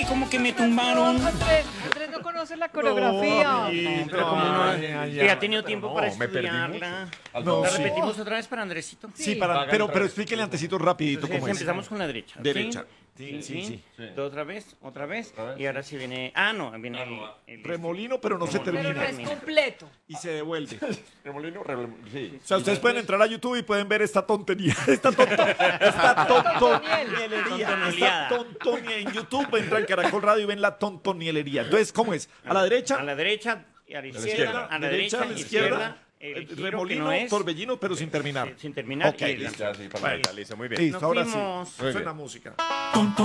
Como que me tumbaron. Andrés no conoce la coreografía. Pero como no, que ha tenido tiempo para me perdí estudiarla. No, ¿La sí. repetimos otra vez para Andresito? Sí, pero explíquenle antecito rapidito Entonces, cómo es. empezamos con la derecha. Derecha. Sí, Sí, sí. Otra vez. Y ahora sí viene. No, viene el Remolino, pero no se Pero no termina. es completo. Y se devuelve. Remolino, sí. O sea, ustedes pueden entrar a YouTube y pueden ver esta tontería. Esta tontonielería. En YouTube entran Caracol Radio y ven la tontonielería. Entonces, ¿cómo es? A la derecha, A la derecha y a la izquierda. A la derecha, a la izquierda. El giro que Remolino, no es, torbellino, pero sin terminar. sin terminar. Ok, y listo. Ya, sí, para listo, muy bien. Listo, Nos ahora sí. fuimos. Suena música.